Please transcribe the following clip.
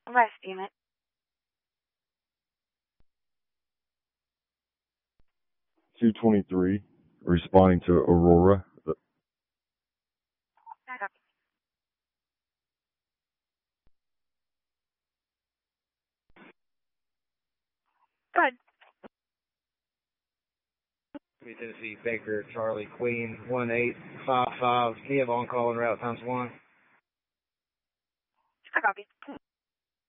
West unit. 223, responding to Aurora. I copy. Go ahead. Tennessee Baker Charlie Queen 1855. Can you have on call and route times 1? I copy.